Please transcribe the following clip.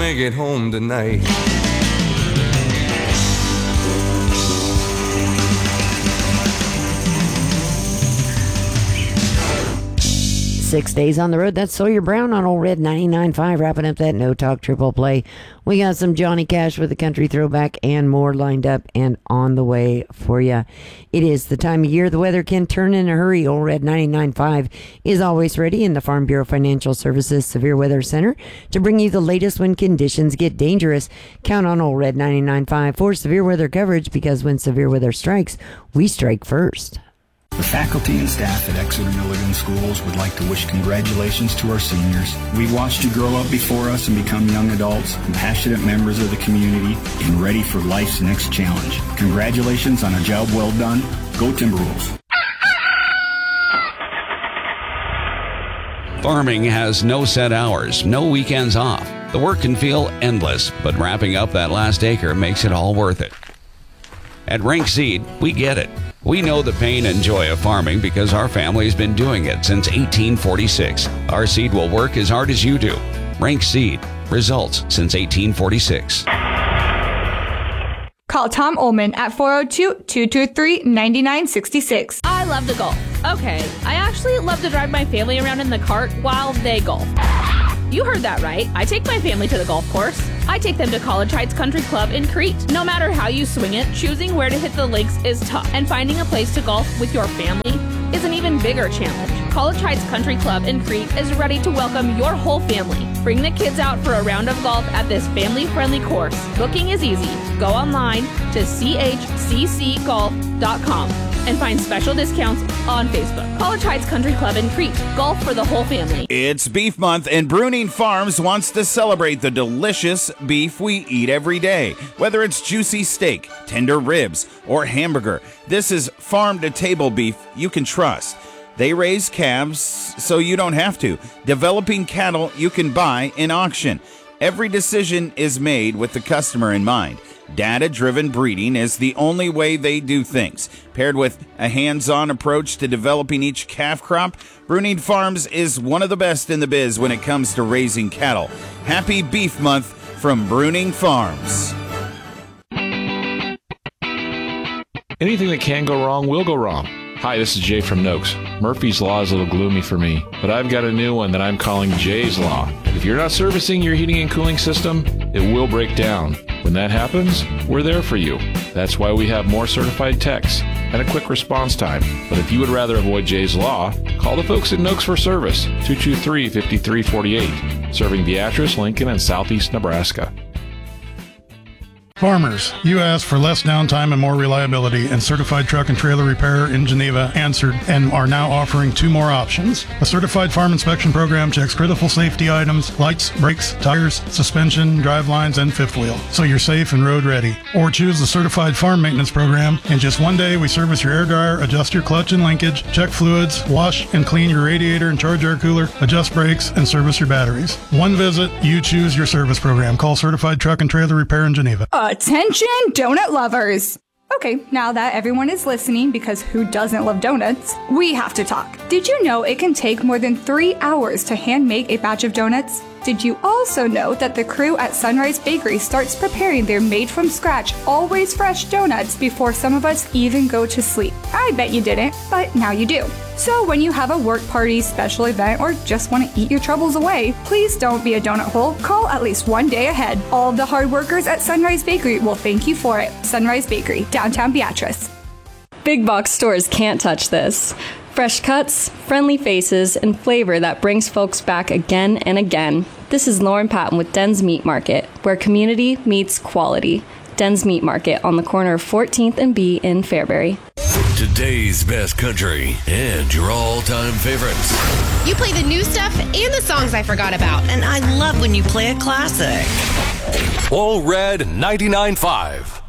make it home tonight. 6 days on the road. That's Sawyer Brown on Old Red 99.5, wrapping up that No Talk Triple Play. We got some Johnny Cash with the country throwback and more lined up and on the way for you. It is the time of year the weather can turn in a hurry. Old Red 99.5 is always ready in the Farm Bureau Financial Services Severe Weather Center to bring you the latest when conditions get dangerous. Count on Old Red 99.5 for severe weather coverage, because when severe weather strikes, we strike first. The faculty and staff at Exeter Milligan Schools would like to wish congratulations to our seniors. We watched you grow up before us and become young adults, compassionate members of the community, and ready for life's next challenge. Congratulations on a job well done. Go Timberwolves. Farming has no set hours, no weekends off. The work can feel endless, but wrapping up that last acre makes it all worth it. At Rank Seed, we get it. We know the pain and joy of farming because our family's been doing it since 1846. Our seed will work as hard as you do. Rank Seed. Results since 1846. Call Tom Ullman at 402-223-9966. I love to golf. Okay, I actually love to drive my family around in the cart while they golf. You heard that right. I take my family to the golf course. I take them to College Heights Country Club in Crete. No matter how you swing it, choosing where to hit the links is tough. And finding a place to golf with your family is an even bigger challenge. College Heights Country Club in Crete is ready to welcome your whole family. Bring the kids out for a round of golf at this family-friendly course. Booking is easy. Go online to chccgolf.com and find special discounts on Facebook. College Heights Country Club in Crete. Golf for the whole family. It's Beef Month, and Bruning Farms wants to celebrate the delicious beef we eat every day. Whether it's juicy steak, tender ribs, or hamburger, this is farm-to-table beef you can trust. They raise calves so you don't have to. Developing cattle you can buy in auction. Every decision is made with the customer in mind. Data-driven breeding is the only way they do things. Paired with a hands-on approach to developing each calf crop, Bruning Farms is one of the best in the biz when it comes to raising cattle. Happy Beef Month from Bruning Farms. Anything that can go wrong will go wrong. Hi, this is Jay from Noakes. Murphy's Law is a little gloomy for me, but I've got a new one that I'm calling Jay's Law. If you're not servicing your heating and cooling system, it will break down. When that happens, we're there for you. That's why we have more certified techs and a quick response time. But if you would rather avoid Jay's Law, call the folks at Noakes for service, 223-5348, serving Beatrice, Lincoln, and southeast Nebraska. Farmers, you asked for less downtime and more reliability, and Certified Truck and Trailer Repair in Geneva answered and are now offering two more options. A certified farm inspection program checks critical safety items, lights, brakes, tires, suspension, drive lines, and fifth wheel, so you're safe and road ready. Or choose the Certified Farm Maintenance Program. In just one day, we service your air dryer, adjust your clutch and linkage, check fluids, wash and clean your radiator and charge air cooler, adjust brakes, and service your batteries. One visit, you choose your service program. Call Certified Truck and Trailer Repair in Geneva. Attention, donut lovers! Okay, now that everyone is listening, because who doesn't love donuts, we have to talk. Did you know it can take more than 3 hours to hand make a batch of donuts? Did you also know that the crew at Sunrise Bakery starts preparing their made-from-scratch, always fresh donuts before some of us even go to sleep? I bet you didn't, but now you do. So when you have a work party, special event, or just want to eat your troubles away, please don't be a donut hole. Call at least one day ahead. All of the hard workers at Sunrise Bakery will thank you for it. Sunrise Bakery, downtown Beatrice. Big box stores can't touch this. Fresh cuts, friendly faces, and flavor that brings folks back again and again. This is Lauren Patton with Den's Meat Market, where community meets quality. Den's Meat Market on the corner of 14th and B in Fairbury. Today's best country and your all-time favorites. You play the new stuff and the songs I forgot about, and I love when you play a classic. All Red 99.5.